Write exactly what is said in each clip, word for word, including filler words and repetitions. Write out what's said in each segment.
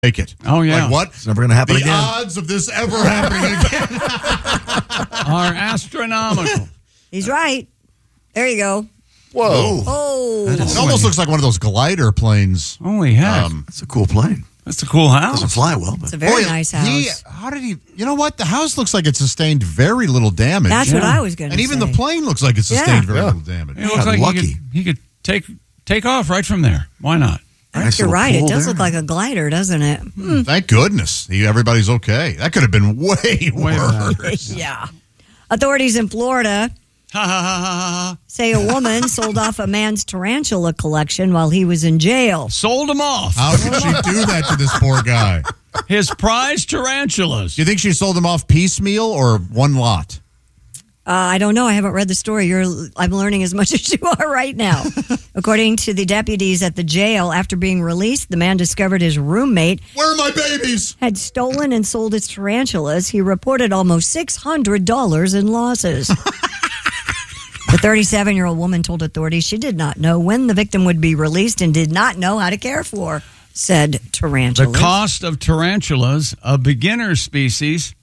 Make it. Oh, yeah. Like what? It's never going to happen the again. The odds of this ever happening again are astronomical. He's right. There you go. Whoa. Oh. It almost looks like one of those glider planes. Holy heck. Um, It's a cool plane. That's a cool house. Doesn't fly well, but It's a very boy, nice house. He, how did he? You know what? The house looks like it sustained very little damage. That's what I was going to And say. even the plane looks like it sustained Yeah. very Yeah. little damage. It looks Yeah, like lucky. he could, he could take take off right from there. Why not? I think Nice you're little right. It pool does there. look like a glider, doesn't it? Hmm. Thank goodness. He, everybody's okay. That could have been way, Way worse. Yeah. Authorities in Florida Ha ha ha ha ha. say a woman sold off a man's tarantula collection while he was in jail. Sold him off. How did she do that to this poor guy? His prized tarantulas. Do you think she sold him off piecemeal or one lot? Uh, I don't know. I haven't read the story. You're, I'm learning as much as you are right now. According to the deputies at the jail, after being released, the man discovered his roommate Where are my babies? had stolen and sold his tarantulas. He reported almost six hundred dollars in losses. The thirty-seven-year-old woman told authorities she did not know when the victim would be released and did not know how to care for said The tarantulas. cost of tarantulas, a beginner species,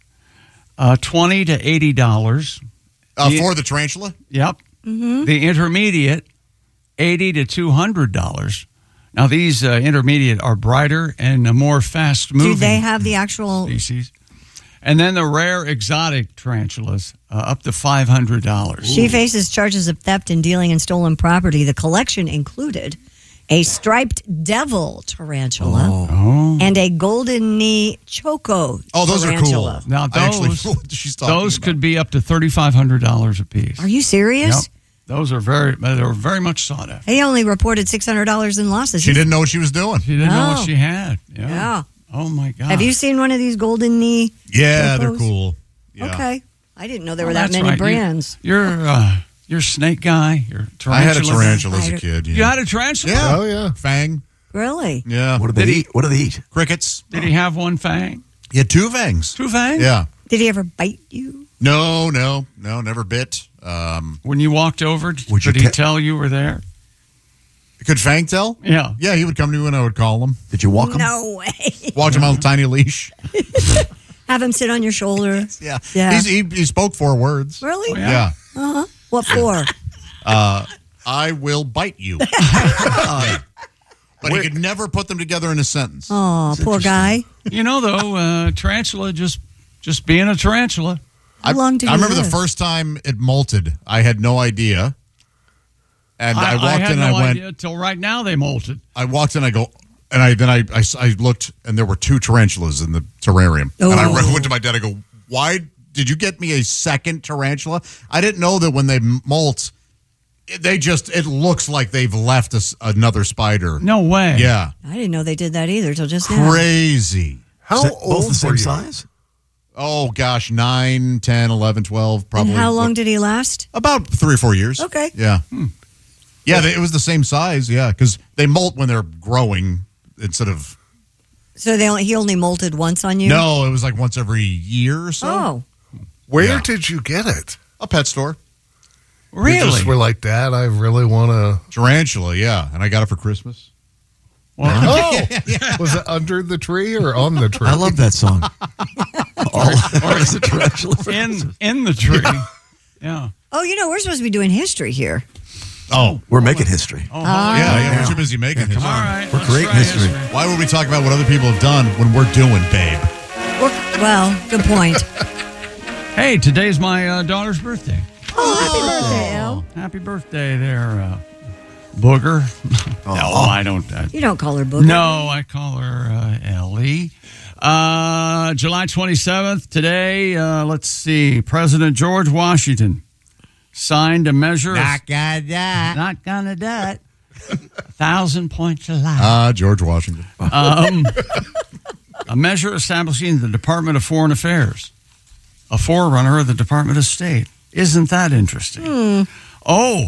uh, twenty to eighty dollars. Uh, The- for the tarantula? Yep. Mm-hmm. The intermediate, eighty to two hundred dollars. Now these uh, intermediate are brighter and uh, more fast moving. Do they have the actual? species? And then the rare exotic tarantulas, uh, up to five hundred dollars. She faces charges of theft and dealing in stolen property. The collection included a striped devil tarantula Oh. and a golden knee choco Oh, those tarantula. are cool. Now I actually those, know what she's talking those about. could be up to thirty-five hundred dollars a piece. Are you serious? Yep. Those are very, they're very much sought after. He only reported six hundred dollars in losses. She didn't know what she was doing. She didn't know No. what she had. Yeah. Yeah. Oh my God. Have you seen one of these golden knee? Yeah, they're Chocos? cool. Yeah. Okay. I didn't know there Oh, were that that's many right. You- brands. You're, uh, you're a snake guy. You're a tarantula. I had a guy. tarantula as a Spider. kid. Yeah. You had a tarantula? Yeah. Oh, yeah. Fang. Really? Yeah. what do they Did he- eat? What do they eat? Crickets. Did he have one fang? He had two fangs. Two fangs? Yeah. Did he ever bite you? No, no, no, never bit. Um, When you walked over, Would you did he te- tell you were there? could Fang tell? Yeah. Yeah, he would come to me when I would call him. Did you walk them? No way. Walked him on a tiny leash. Have him sit on your shoulder. Yeah. Yeah. He's, he, he spoke four words. Really? Oh, yeah. Yeah. Uh-huh. What for? Uh, I will bite you. Uh, but he could never put them together in a sentence. Oh, poor guy. You know, though, uh, tarantula just just being a tarantula. How I, long did I he remember live? the first time it molted. I had no idea. And I, walked had in no and I went, idea till right now they molted. I walked in, I go, and I then I, I, I looked, and there were two tarantulas in the terrarium. And I Oh. went to my dad, I go, why did you get me a second tarantula? I didn't know that when they molt, they just, it looks like they've left us another spider. No way. Yeah. I didn't know they did that either till just now. Crazy. How Is that old both the same were you? size? Oh, gosh, nine, ten, eleven, twelve, probably. And how long did he last? About three or four years. Okay. Yeah. Yeah, they, it was the same size, yeah, because they molt when they're growing instead of... So they only, he only molted once on you? No, it was like once every year or so. Oh. Where Yeah. did you get it? A pet store. You Really? just were like, Dad, I really want to. Tarantula, yeah, and I got it for Christmas. Well, Oh, was it under the tree or on the tree? I love that song. All, or is it tarantula? in in the tree. Yeah. Oh, you know, we're supposed to be doing history here. Oh, We're making history. Oh, Ah. yeah, yeah, yeah. we're too busy making history. All right. We're let's creating try history. Why would we talk about what other people have done when we're doing, babe? We're, well, good point. Hey, today's my uh, daughter's birthday. Oh, happy birthday, Al. Happy birthday there, uh, Booger. Oh. No, I don't. Uh, You don't call her Booger. no, I call her uh, Ellie. Uh, July twenty-seventh, today, uh, let's see, President George Washington signed a measure. Not gonna die. Not gonna do it. Thousand points of light. Ah, George Washington. Um, a measure establishing the Department of Foreign Affairs, a forerunner of the Department of State. Isn't that interesting? Oh,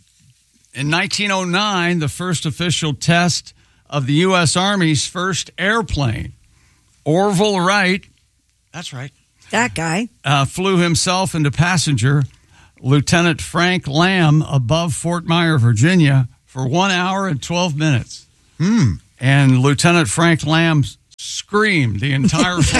in nineteen oh nine, the first official test of the U S. Army's first airplane, Orville Wright, that's right, That guy. uh, flew himself and a passenger, Lieutenant Frank Lamb, above Fort Myer, Virginia, for one hour and twelve minutes. Hmm. And Lieutenant Frank Lamb's screamed the entire flight.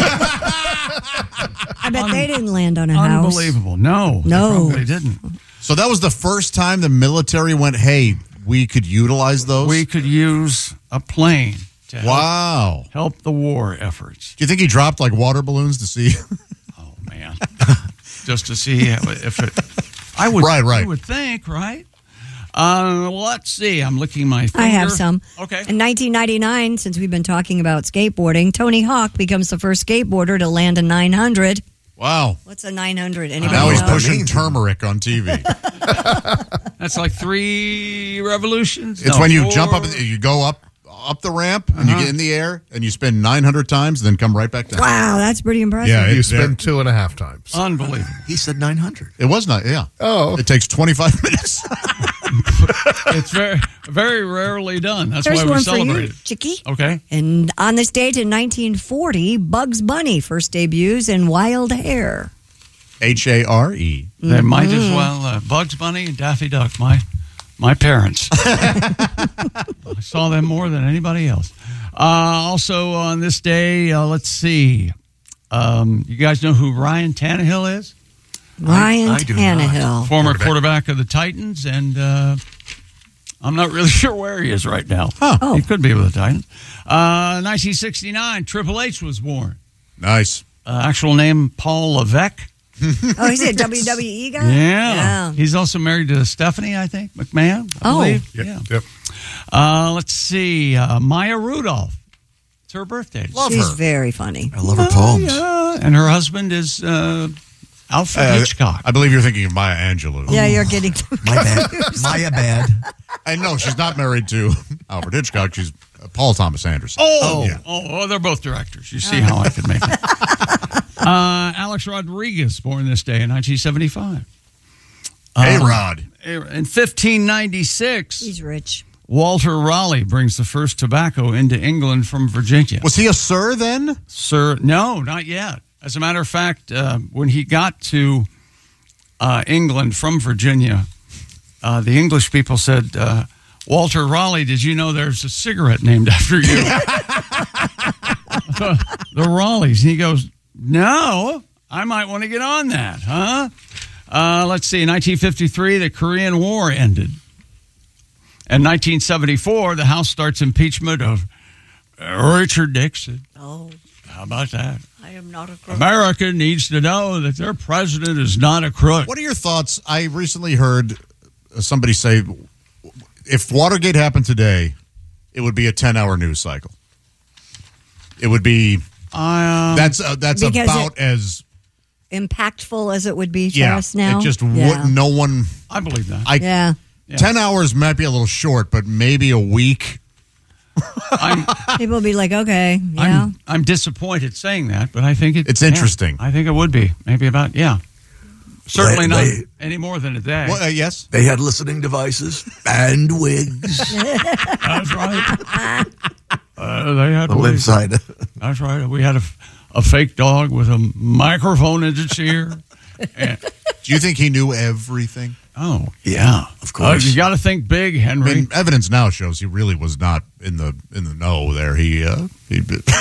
I bet they didn't land on a house. Unbelievable. No. No. They probably didn't. So that was the first time the military went, hey, we could utilize those? We could use a plane to help, Wow. help the war efforts. Do you think he dropped like water balloons to see? Oh, man. Just to see if it... I would, Right, right. I would think, right? Uh, let's see. I'm licking my finger. I have some. Okay. In nineteen ninety-nine, since we've been talking about skateboarding, Tony Hawk becomes the first skateboarder to land a nine hundred. Wow. What's a nine hundred? Anybody Now he's know? pushing turmeric on T V. That's like three revolutions. It's No, when you four. jump up, you go up up the ramp, and you get in the air, and you spin nine hundred times, and then come right back down. Wow, that's pretty impressive. Yeah, You it's spin very- two and a half times. Unbelievable. He said nine hundred. It was not, yeah. Oh. It takes twenty-five minutes. It's very, very rarely done. That's Here's why we one for you, celebrate it. Chicky. Okay. And on this date in nineteen forty, Bugs Bunny first debuts in Wild Hare. H A R E. They might as well. Uh, Bugs Bunny and Daffy Duck, my my parents. I saw them more than anybody else. Uh, also on this day, uh, let's see. Um, you guys know who Ryan Tannehill is? Ryan I do Tannehill. Former quarterback. of the Titans, and uh, I'm not really sure where he is right now. Oh. He could be with the Titans. Uh, nineteen sixty-nine, Triple H was born. Nice. Uh, actual name, Paul Levesque. Oh, he's a W W E guy? Yeah. Yeah. He's also married to Stephanie, I think, McMahon. I Oh. believe. Yep. Yeah. Yep. Uh, let's see. Uh, Maya Rudolph. It's her birthday. Love She's her. very funny. I love her poems. Yeah. And her husband is uh, Alfred Uh, Hitchcock. I believe you're thinking of Maya Angelou. Yeah, you're getting. My bad. Maya bad. I know she's not married to Alfred Hitchcock. She's uh, Paul Thomas Anderson. Oh, Yeah. oh, oh, they're both directors. You see how I could make it. Uh, Alex Rodriguez, born this day in nineteen seventy-five. Hey, Um, Rod. In fifteen ninety-six, He's rich. Walter Raleigh brings the first tobacco into England from Virginia. Was he a sir then? Sir, no, not yet. As a matter of fact, uh, when he got to uh, England from Virginia, uh, the English people said, uh, Walter Raleigh, did you know there's a cigarette named after you? The Raleighs. And he goes, no, I might want to get on that, huh? Uh, let's see, in nineteen fifty-three, the Korean War ended. In nineteen seventy-four, the House starts impeachment of uh, Richard Nixon. Oh, How about that? I am not a crook. America needs to know that their president is not a crook. What are your thoughts? I recently heard somebody say if Watergate happened today, it would be a ten-hour news cycle. It would be I, um, that's uh, that's Because about it- as Impactful as it would be to yeah. us now. It just yeah. wouldn't. No one. I believe that. I Yeah. Yeah. ten hours might be a little short, but maybe a week. I'm, People will be like, okay, yeah. I'm, I'm disappointed saying that, but I think it, It's yeah, interesting. I think it would be. Maybe about, yeah. Certainly They- not they- any more than a day. Well, uh, yes. They had listening devices and wigs. That's right. Uh, they had The wigs. website. That's right. We had a, a fake dog with a microphone in its ear. And, Do you think he knew everything? oh, yeah. Of course. Uh, you got to think big, I Henry. mean, evidence now shows he really was not in the in the know. There, he uh, he.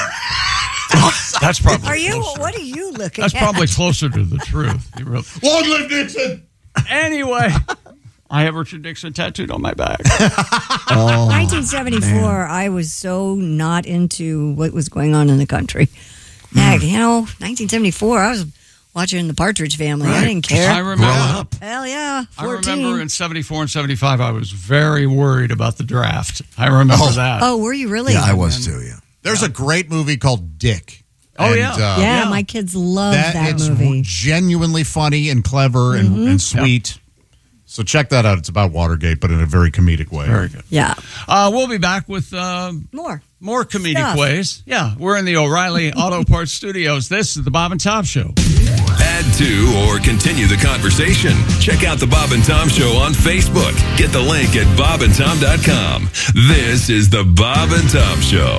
That's probably Are you? closer. What are you looking That's at? probably closer to the truth. You really, Long live Nixon! anyway, I have Richard Nixon tattooed on my back. nineteen seventy-four, I was so not into what was going on in the country. Heck, you know, nineteen seventy-four, I was watching The Partridge Family. I didn't care. I remember. Growing up. Hell yeah, I fourteen. remember in seventy-four and seventy-five, I was very worried about the draft. I remember Oh. that. Oh, were you really? Yeah, I was too, yeah. There's a great movie called Dick. Oh, And, yeah. uh, yeah, Yeah. my kids love that, that, it's movie. genuinely funny and clever and, and sweet. So check that out. It's about Watergate, but in a very comedic way. Very good. Yeah, Uh, we'll be back with uh, more. more comedic Stuff. ways. Yeah, we're in the O'Reilly Auto Parts Studios. This is the Bob and Tom Show. Add to or continue the conversation. Check out the Bob and Tom Show on Facebook. Get the link at bob and tom dot com. This is the Bob and Tom Show.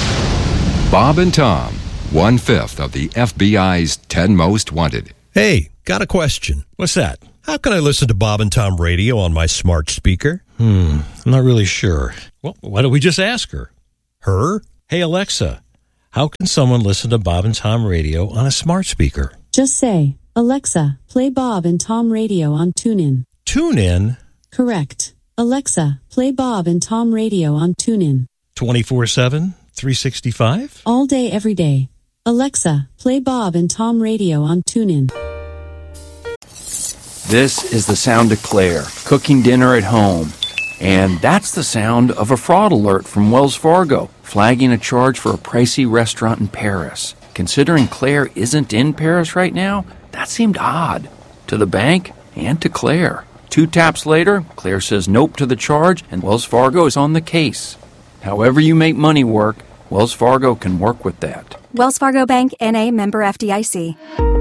Bob and Tom, one-fifth of the F B I's ten most wanted. Hey, got a question. What's that? How can I listen to Bob and Tom Radio on my smart speaker? Hmm, I'm not really sure. Well, why don't we just ask her? Her? Hey, Alexa, How can someone listen to Bob and Tom Radio on a smart speaker? Just say, Alexa, play Bob and Tom Radio on TuneIn. TuneIn? Correct. Alexa, play Bob and Tom Radio on TuneIn. twenty-four seven, three sixty-five? All day, every day. Alexa, play Bob and Tom Radio on TuneIn. This is the sound of Claire, cooking dinner at home. And that's the sound of a fraud alert from Wells Fargo, flagging a charge for a pricey restaurant in Paris. Considering Claire isn't in Paris right now, that seemed odd. To the bank and to Claire. Two taps later, Claire says nope to the charge, and Wells Fargo is on the case. However you make money work, Wells Fargo can work with that. Wells Fargo Bank, N A, member F D I C.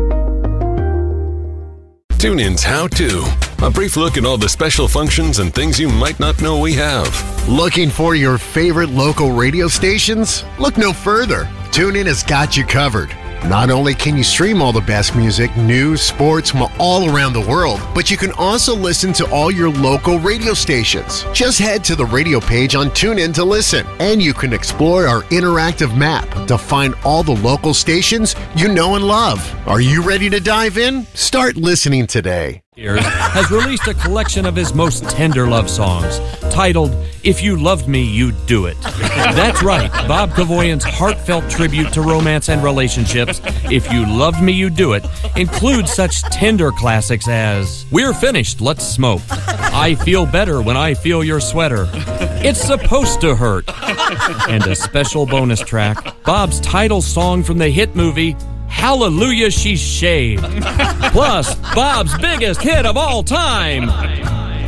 TuneIn's How To. A brief look at all the special functions and things you might not know we have. Looking for your favorite local radio stations? Look no further. TuneIn has got you covered. Not only can you stream all the best music, news, sports from all around the world, but you can also listen to all your local radio stations. Just head to the radio page on TuneIn to listen, and you can explore our interactive map to find all the local stations you know and love. Are you ready to dive in? Start listening today. Has released a collection of his most tender love songs titled If You Loved Me, You'd Do It. That's right, Bob Kavoyan's heartfelt tribute to romance and relationships, If You Loved Me, You'd Do It, includes such tender classics as We're Finished, Let's Smoke, I Feel Better When I Feel Your Sweater, It's Supposed to Hurt, and a special bonus track, Bob's title song from the hit movie Hallelujah, She's Shaved. Plus, Bob's biggest hit of all time,